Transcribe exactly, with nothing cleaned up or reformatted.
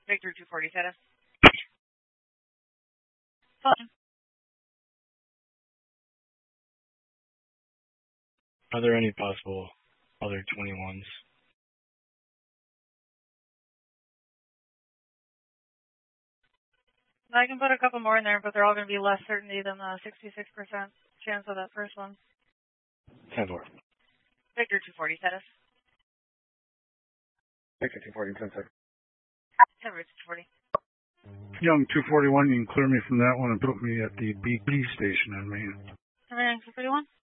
Victor two forty status. Fine. Are there any possible other twenty-ones? I can put a couple more in there, but they're all going to be less certainty than the sixty-six percent chance of that first one. ten four. Victor two forty status. Victor two forty, ten six. Everett two forty. Young two forty-one, you can clear me from that one and put me at the B B station in Maine. Everett two forty-one.